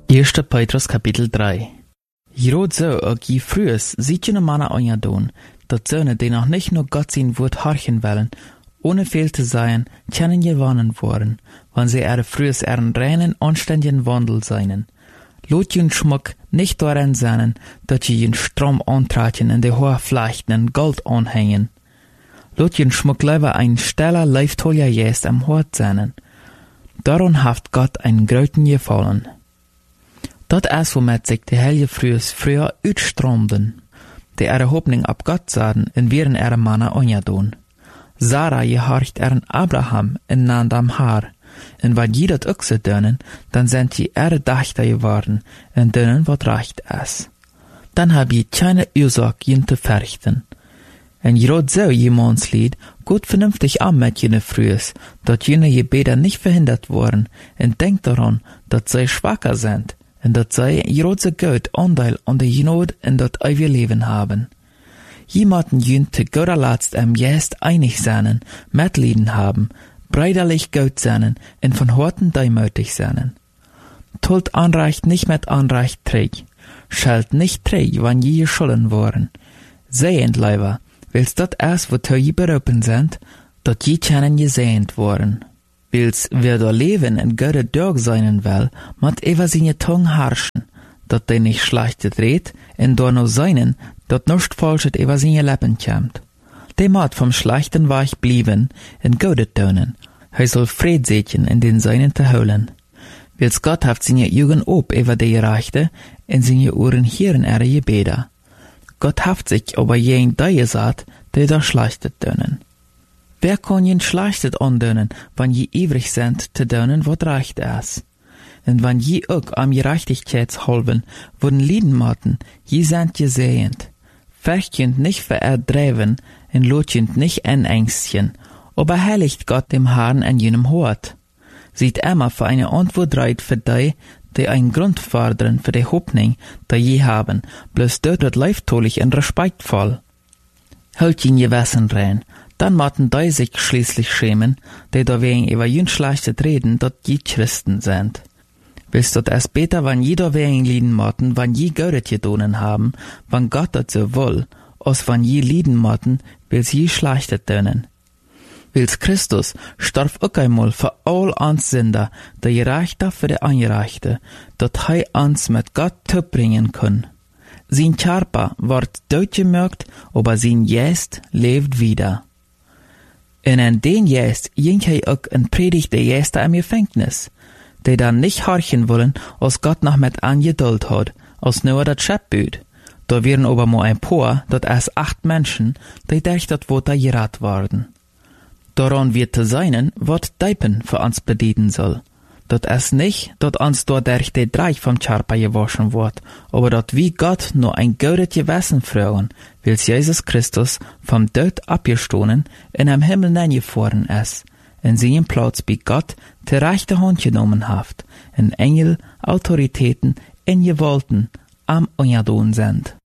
1. Petrus kapitel 3. Hierod zo ook je frühes ziet je mannen anja doen, dat zonen die nog nicht nur Gott sein Wort horchen wollen, ohne fehl zu sein, kennen gewonnen worden, wann sie frühes reinen, anständigen Wandel seinen. Lot jen Schmuck nicht daran sein, dat je jen Strom antratjen in de hohe Flechten en Gold anhängen. Lot jen Schmuck lieber ein steller, leiftoller Jest am Hort sein. Daran haft Gott einen großen Gefallen. Dat is womit sich die Helge früher uitstroomden, die Hoffnung ab Gott sahen en wären Mannen onjadoen. Sarah gehorcht Abraham in naandam haar, en wat je dat ook ze doen, dan zijn je dachter geworden, en doen wat recht is. Dan heb je keine Ursache jen te verrichten. En je rot zo jemands lied, gut vernünftig an met jene frühes, dat jene Gebete nicht verhindert worden, en denkt daran, dat zij schwacher sind, en dat zij grootse Gott Anteil an de Genot in dat eeuwige Leben haben. Jemanden jün te Gott laatst Jest einig sein, Mitleiden haben, breiderlich Gott sein, en von Horten deimütig sein. Tult Anrecht nicht mit Anrecht träg, schalt nicht träg, wann je geschollen worden. Sehend leiber, wils dat erst, wozu je berufen sind, dat je kennen gesehend worden. Wils wer da leben en Götte dörg seinen will, mat eva seine Tongue harschen, dat de nicht schlechtet redt, en da no seinen, dat nuscht falschet eva seine Lippen kämmt. De mat vom Schlechten weich blieben, en Götte tönen, he soll Fried setjen in den seinen te holen. Wils Gott haft seine Jugend ob eva de Gerechte, en seine Ohren hieren Gebete. Gott haft sich aber jen da gesagt, de da schlechtet tönen. Wer kann jen schlechtet andönen, wann je ewig sind, te dönen, wat recht is? En wann je ook am Gerechtigkeitshalben wurden lieden maten, je sind gesehend. Verchtjend nicht vererdreven, en lotjend nicht enängstjen, aber heiligt Gott dem Herrn en jenem Hort. Sieht immer für eine Antwort reit für die ein Grund fordern für die Hoffnung, die je haben, bloß dort wird leiftolich en respektvoll. Hält jen Gewissen rein, dann maten die sich schließlich schämen, die da wegen über jün schlechtet reden, dat je Christen sind. Willst dort erst besser, wann je da wegen lieden maten, wann je Göret gedonen haben, wann Gott dat so will, als wann je lieden maten, wils je schlechtet dönen. Wils Christus starb auch einmal für all ans Sünder, der Gerechte für die Angerechte, dat hei ans mit Gott bringen kann. Sein Körper ward durchgemerkt, aber sein Jest lebt wieder. En an den Jest ging hij ook een predigt de Jeste am Gefängnis, die dann nicht horchen wollen, als Gott noch mit an Geduld hat, als nur dat Schöpfbüt. Da wären aber mal ein paar, dat es 8 Menschen, die durch dat Wort gerat worden. Daran wird zu seinen, wat Deipen für uns bedienen soll. Dat es nicht, dat uns dort durch die Dreich vom Körper gewaschen wird, aber dat wie Gott nur ein gutes Gewissen fragen, wils Jesus Christus vom Tod abgestohlen in am Himmel hineingefahren ist, in seinen Platz bei Gott die rechte Hand genommen haft, in Engel, Autoritäten, in Gewalten am Unjadoen sind.